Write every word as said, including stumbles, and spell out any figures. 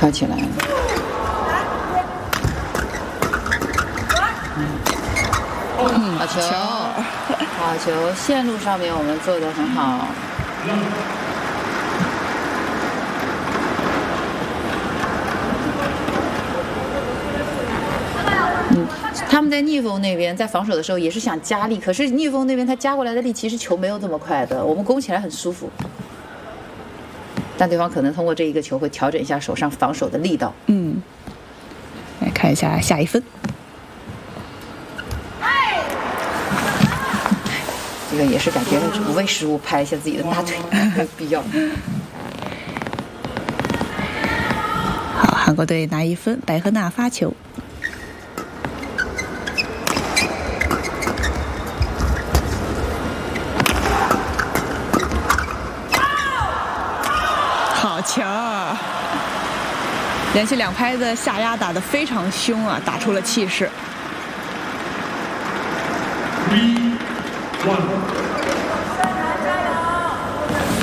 跳起来了。嗯，好球，好球！线路上面我们做得很好。嗯，他们在逆风那边在防守的时候也是想加力，可是逆风那边他加过来的力其实球没有这么快的，我们攻起来很舒服。但对方可能通过这一个球会调整一下手上防守的力道。 嗯，来看一下下一分。 这个也是感觉无谓失误，拍一下自己的大腿，没有必要。 好，韩国队拿一分，白赫娜发球。好球！连续两拍的下压打得非常凶啊，打出了气势。 One.